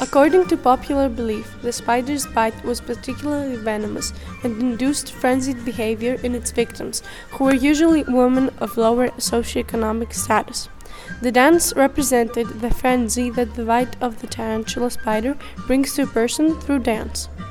According to popular belief, the spider's bite was particularly venomous and induced frenzied behavior in its victims, who were usually women of lower socioeconomic status. The dance represented the frenzy that the bite of the tarantula spider brings to a person through dance.